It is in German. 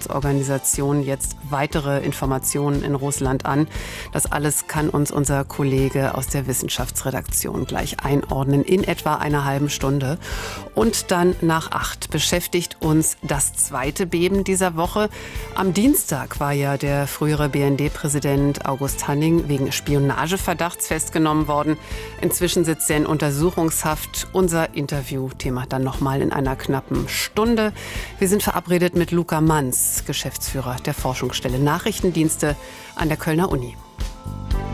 Nichtregierungsorganisationen jetzt weitere Informationen in Russland an. Das alles kann uns unser Kollege aus der Wissenschaftsredaktion gleich einordnen in etwa einer halben Stunde. Und dann nach 8 beschäftigt uns das zweite Beben dieser Woche. Am Dienstag war ja der frühere BND-Präsident August Hanning wegen Spionageverdachts festgenommen worden. Inzwischen sitzt er in Untersuchungshaft. Unser Interviewthema dann nochmal in einer knappen Stunde. Wir sind verabredet mit Luca Manz, Geschäftsführer der Forschungsstelle Nachrichtendienste an der Kölner Uni.